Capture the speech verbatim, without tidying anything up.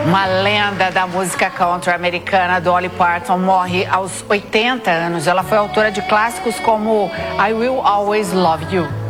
Uma lenda da música country americana, Dolly Parton, morre aos oitenta anos. Ela foi autora de clássicos como I Will Always Love You.